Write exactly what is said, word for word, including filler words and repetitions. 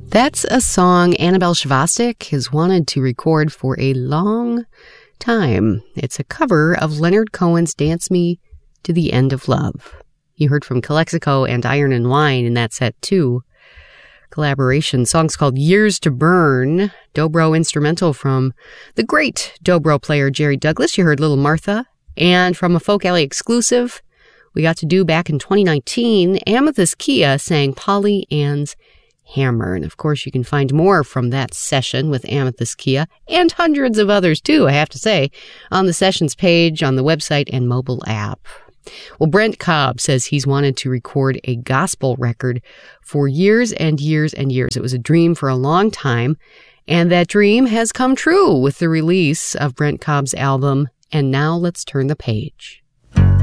That's a song Annabelle Shavastik has wanted to record for a long time. It's a cover of Leonard Cohen's Dance Me to the End of Love. You heard from Calexico and Iron and Wine in that set too. Collaboration. Song's called Years to Burn. Dobro instrumental from the great Dobro player Jerry Douglas. You heard Little Martha. And from a Folk Alley exclusive we got to do back in twenty nineteen, Amethyst Kia sang Polly Ann's Hammer. And of course, you can find more from that session with Amethyst Kia and hundreds of others too, I have to say, on the sessions page on the website and mobile app. Well, Brent Cobb says he's wanted to record a gospel record for years and years and years. It was a dream for a long time, and that dream has come true with the release of Brent Cobb's album, And Now Let's Turn the Page.